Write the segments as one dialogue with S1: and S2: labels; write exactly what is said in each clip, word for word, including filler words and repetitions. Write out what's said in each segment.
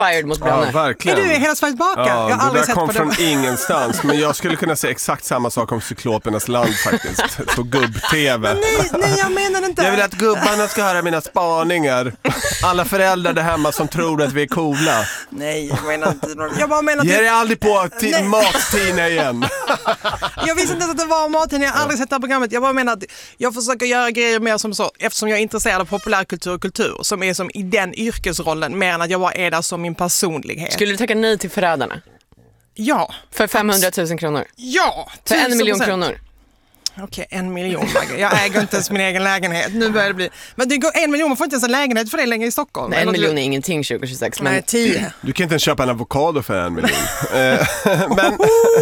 S1: fired mot Branne.
S2: Ja, verkligen.
S3: Är du Hela Sveriges bakar?
S2: Ja,
S3: jag har aldrig
S2: det där
S3: sett
S2: kom
S3: på
S2: från
S3: det.
S2: ingenstans. Men jag skulle kunna säga exakt samma sak om Cyklopernas land faktiskt. På gubb-tv.
S3: Nej, nej, jag menar inte.
S2: Jag vill att gubbarna ska höra mina spaningar. Alla föräldrar där hemma som tror att vi är coola.
S3: Nej, jag menar inte. Jag bara menar att
S2: Ge
S3: du...
S2: dig aldrig på t-
S3: Nej.
S2: Mat-Tina igen.
S3: Jag visste inte ens att det var maten. Jag har aldrig sett det här programmet. Jag bara menar att jag försöker göra grejer mer som så, eftersom jag är intresserad av populärkultur och kultur, som är som i den yrkesrollen, mer än att jag bara är där som min personlighet.
S1: Skulle du tacka nej till Förrädarna?
S3: Ja.
S1: För femhundratusen kronor?
S3: Ja.
S1: För en
S3: tusen
S1: miljon
S3: procent.
S1: kronor?
S3: Okej, en miljon. Jag äger inte ens min egen lägenhet. Nu börjar det bli... Men det går en miljon, man får inte ens en lägenhet för det längre i Stockholm.
S1: Nej, en
S3: Eller
S1: miljon
S3: du...
S1: är ingenting tjugo tjugosex. Men...
S3: Nej, tio.
S2: Du kan inte ens köpa en avokado för en miljon. Eh, men,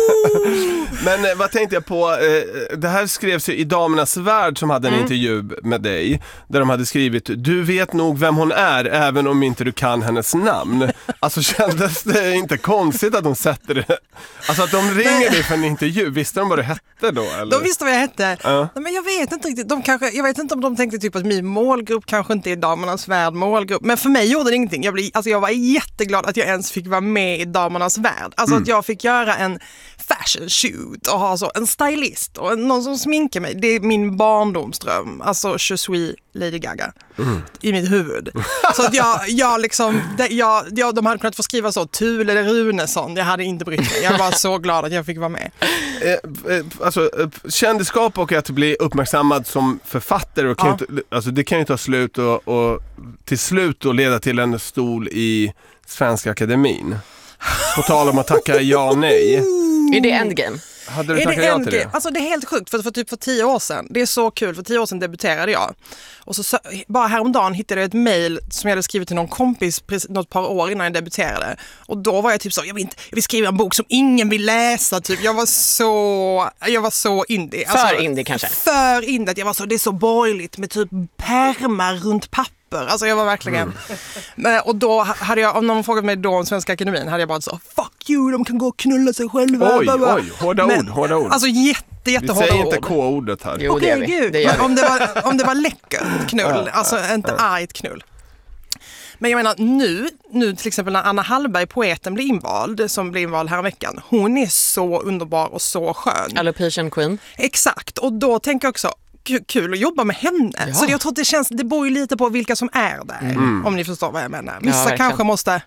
S2: men eh, vad tänkte jag på? Eh, Det här skrevs ju i Damernas Värld som hade en
S1: Mm.
S2: intervju med dig. Där de hade skrivit, du vet nog vem hon är även om inte du kan hennes namn. Alltså kändes det inte konstigt att de sätter det? Alltså att de ringer dig för en intervju. Visste de vad du hette då? Eller?
S3: De visste vad jag hette.
S2: Ja.
S3: Men jag vet inte riktigt. De kanske, jag vet inte om de tänkte typ att min målgrupp kanske inte är Damernas Värld målgrupp. Men för mig gjorde det ingenting. Jag, blev, alltså jag var jätteglad att jag ens fick vara med i Damernas Värld. Alltså
S2: Mm.
S3: att jag fick göra en fashion shoot och ha så en stylist och en, någon som sminkar mig. Det är min barndomsdröm. Alltså je suis Lady Gaga mm. i mitt huvud. Så att jag, jag liksom, det, jag, jag, de hade kunnat få skriva så Thule eller Runesson. Jag hade inte brytt mig. Jag var så glad att jag fick vara med.
S2: Eh, eh, alltså, eh, kändisskap och att bli uppmärksammad som författare och kan
S3: Ja.
S2: inte, alltså, det kan ju ta slut och, och till slut och leda till en stol i Svenska Akademin. På tal om att tacka ja nej.
S1: är det endgame?
S2: Hade du
S3: Är
S2: tackat
S3: det
S2: ja
S3: en
S2: till
S3: grej?
S2: det?
S3: Alltså det är helt sjukt för, för typ för tio år sedan. Det är så kul, för tio år sedan debuterade jag. Och så, så bara häromdagen hittade jag ett mejl som jag hade skrivit till någon kompis precis, något par år innan jag debuterade. Och då var jag typ så, jag vill, inte, jag vill skriva en bok som ingen vill läsa typ. Jag var så, jag var så indie.
S1: För
S3: alltså,
S1: indie kanske?
S3: För indie, att jag var så, det är så borgerligt med typ pärmar runt papper. Alltså jag var verkligen... Mm. Men, och då hade jag, om någon frågat mig då om Svenska Akademin, hade jag bara så, fuck you, de kan gå och knulla sig själva.
S2: Oj, oj, hårda
S3: Men,
S2: ord, hårda ord.
S3: Alltså jätte, jättehårda ord.
S2: Vi säger inte K-ordet här.
S1: Jo, det
S3: Okej,
S1: gör vi.
S3: gud.
S1: Det gör
S3: Men
S1: vi.
S3: om det var, om det var läckert knull, alltså inte argt knull. Men jag menar, nu, nu till exempel när Anna Hallberg, poeten, blir invald, som blir invald här veckan, hon är så underbar och så skön.
S1: Alopecia Queen.
S3: Exakt, och då tänker jag också, kul att jobba med henne.
S1: Ja.
S3: Så jag tror att det känns, det beror ju lite på vilka som är där.
S2: Mm.
S3: Om ni förstår vad jag menar.
S1: Ja,
S3: Vissa
S1: verkligen.
S3: kanske måste,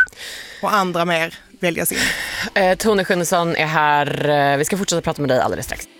S3: och andra mer väljas in.
S1: Eh, Tone Schunnesson är här. Eh, Vi ska fortsätta prata med dig alldeles strax.